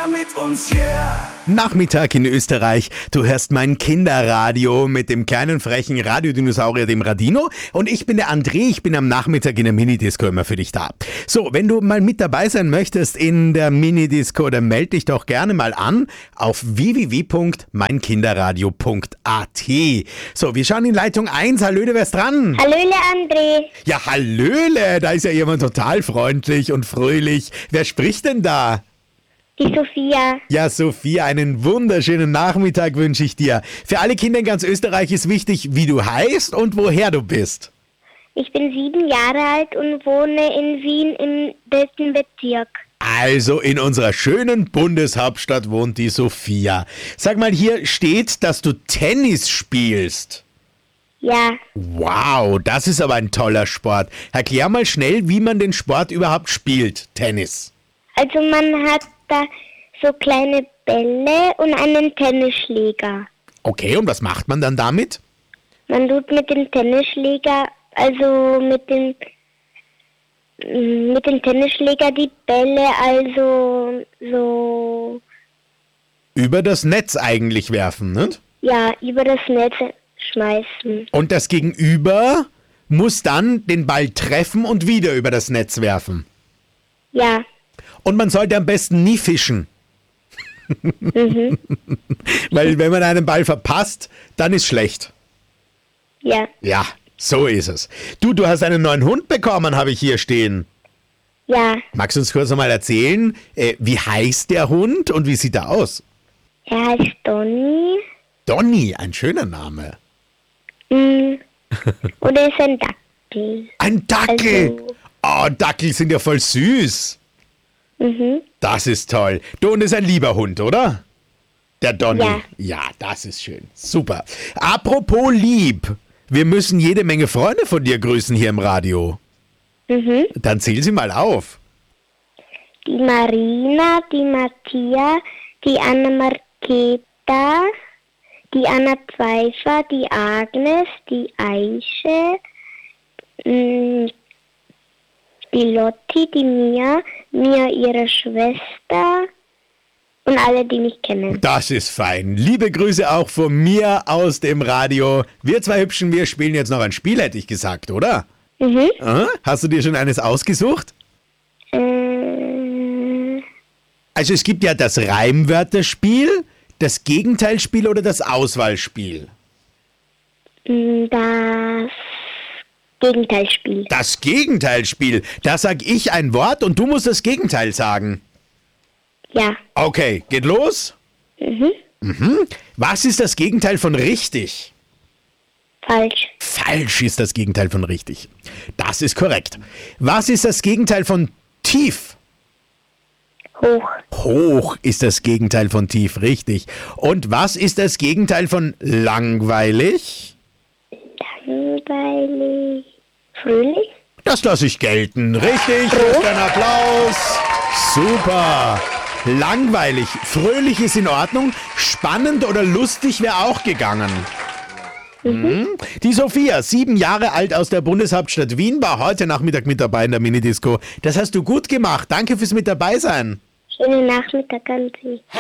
mit uns, yeah. Nachmittag in Österreich. Du hörst mein Kinderradio mit dem kleinen frechen Radiodinosaurier, dem Radino. Und ich bin der André, ich bin am Nachmittag in der Minidisco immer für dich da. So, wenn du mal mit dabei sein möchtest in der Minidisco, dann melde dich doch gerne mal an auf www.meinkinderradio.at. So, wir schauen in Leitung 1. Hallöle, wer ist dran? Hallöle, André. Ja, hallöle, da ist ja jemand total freundlich und fröhlich. Wer spricht denn da? Die Sophia. Ja, Sophia, einen wunderschönen Nachmittag wünsche ich dir. Für alle Kinder in ganz Österreich ist wichtig, wie du heißt und woher du bist. Ich bin 7 Jahre alt und wohne in Wien im 3. Bezirk. Also in unserer schönen Bundeshauptstadt wohnt die Sophia. Sag mal, hier steht, dass du Tennis spielst. Ja, Wow, das ist aber ein toller Sport. Erklär mal schnell, wie man den Sport überhaupt spielt, Tennis. also man hat da so kleine Bälle und einen Tennisschläger. Okay, und was macht man dann damit? Man tut mit dem Tennisschläger, also mit dem Tennisschläger die Bälle also so, Über das Netz eigentlich werfen, ne? ja, über das Netz schmeißen. Und das Gegenüber muss dann den Ball treffen und wieder über das Netz werfen. Ja, Und man sollte am besten nie fischen. Weil wenn man einen Ball verpasst, dann ist schlecht. ja, Ja, so ist es. Du hast einen neuen Hund bekommen, habe ich hier stehen. ja. Magst du uns kurz nochmal erzählen, wie heißt der Hund und wie sieht er aus? Er heißt Donny. Donny, ein schöner Name. Und er ist ein Dackel. Ein Dackel. Also- Oh, Dackel sind ja voll süß. Das ist toll. Du, und ist ein lieber Hund, oder? Der Donny. Ja. Ja, das ist schön. Super. Apropos lieb. Wir müssen jede Menge Freunde von dir grüßen hier im Radio. Dann zähl sie mal auf. Die Marina, die Mattia, die Anna Marketa, die Anna Pfeiffer, die Agnes, die Aische, die Lotti, die Mia ihre Schwester und alle, die mich kennen. Das ist fein. Liebe Grüße auch von mir aus dem Radio. Wir zwei Hübschen, wir spielen jetzt noch ein Spiel, hätte ich gesagt, oder? Aha. Hast du dir schon eines ausgesucht? Also es gibt ja das Reimwörterspiel, das Gegenteilspiel oder das Auswahlspiel. Das Gegenteilspiel. Das Gegenteilspiel. Da sag ich ein Wort und du musst das Gegenteil sagen. Ja, Okay, geht los? Was ist das Gegenteil von richtig? falsch. Falsch ist das Gegenteil von richtig. Das ist korrekt. Was ist das Gegenteil von tief? Hoch. Hoch ist das Gegenteil von tief, richtig. Und was ist das Gegenteil von langweilig? Langweilig. Fröhlich. Das lasse ich gelten. Richtig, hier ist ein Applaus. Super. Langweilig. Fröhlich ist in Ordnung. Spannend oder lustig wäre auch gegangen. Die Sophia, 7 Jahre alt aus der Bundeshauptstadt Wien, war heute Nachmittag mit dabei in der Minidisco. Das hast du gut gemacht. Danke fürs mit dabei sein. Schönen Nachmittag an Sie.